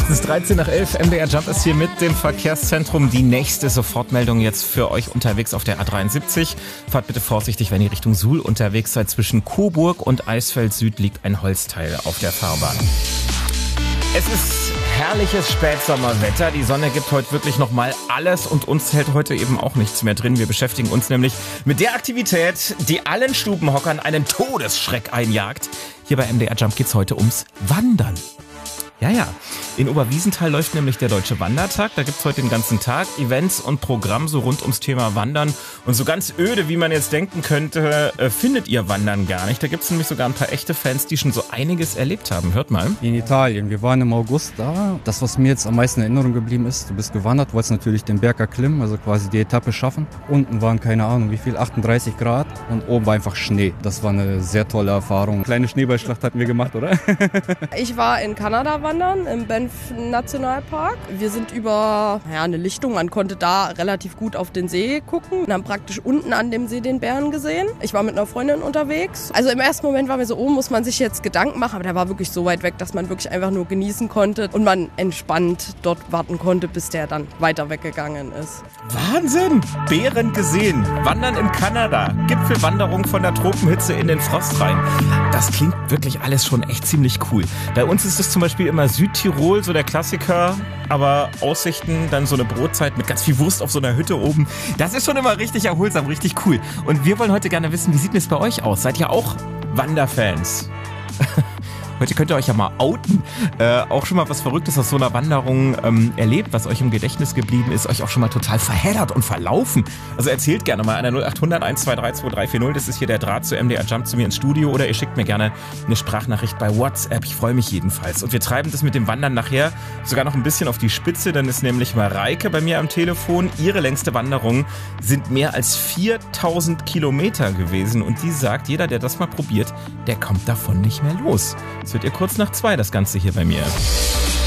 Es ist 13 nach 11. MDR Jump ist hier mit dem Verkehrszentrum. Die nächste Sofortmeldung jetzt für euch unterwegs auf der A73. Fahrt bitte vorsichtig, wenn ihr Richtung Suhl unterwegs seid. Zwischen Coburg und Eisfeld Süd liegt ein Holzteil auf der Fahrbahn. Es ist herrliches Spätsommerwetter. Die Sonne gibt heute wirklich nochmal alles und uns hält heute eben auch nichts mehr drin. Wir beschäftigen uns nämlich mit der Aktivität, die allen Stubenhockern einen Todesschreck einjagt. Hier bei MDR Jump geht's heute ums Wandern. Ja. In Oberwiesenthal läuft nämlich der Deutsche Wandertag. Da gibt's heute den ganzen Tag Events und Programm so rund ums Thema Wandern. Und so ganz öde, wie man jetzt denken könnte, findet ihr Wandern gar nicht. Da gibt's nämlich sogar ein paar echte Fans, die schon so einiges erlebt haben. Hört mal. In Italien. Wir waren im August da. Das, was mir jetzt am meisten in Erinnerung geblieben ist, du bist gewandert, wolltest natürlich den Berg erklimmen, also quasi die Etappe schaffen. Unten waren keine Ahnung wie viel, 38 Grad und oben war einfach Schnee. Das war eine sehr tolle Erfahrung. Kleine Schneeballschlacht hatten wir gemacht, oder? Ich war in Kanada wandern, im Banff Nationalpark. Wir sind über eine Lichtung, man konnte da relativ gut auf den See gucken und haben praktisch unten an dem See den Bären gesehen. Ich war mit einer Freundin unterwegs. Also im ersten Moment war mir so, muss man sich jetzt Gedanken machen, aber der war wirklich so weit weg, dass man wirklich einfach nur genießen konnte und man entspannt dort warten konnte, bis der dann weiter weggegangen ist. Wahnsinn! Bären gesehen. Wandern in Kanada. Gipfelwanderung von der Tropenhitze in den Frost rein. Das klingt wirklich alles schon echt ziemlich cool. Bei uns ist es zum Beispiel immer Südtirol, so der Klassiker, aber Aussichten, dann so eine Brotzeit mit ganz viel Wurst auf so einer Hütte oben. Das ist schon immer richtig erholsam, richtig cool. Und wir wollen heute gerne wissen, wie sieht es bei euch aus? Seid ihr auch Wanderfans? Heute könnt ihr euch ja mal outen. Auch schon mal was Verrücktes aus so einer Wanderung erlebt, was euch im Gedächtnis geblieben ist, euch auch schon mal total verheddert und verlaufen. Also erzählt gerne mal an der 0800 123 2340. Das ist hier der Draht zu MDR Jump zu mir ins Studio. Oder ihr schickt mir gerne eine Sprachnachricht bei WhatsApp. Ich freue mich jedenfalls. Und wir treiben das mit dem Wandern nachher sogar noch ein bisschen auf die Spitze. Dann ist nämlich Mareike bei mir am Telefon. Ihre längste Wanderung sind mehr als 4000 Kilometer gewesen. Und die sagt, jeder, der das mal probiert, der kommt davon nicht mehr los. Es wird ihr kurz nach 2, das Ganze hier bei mir.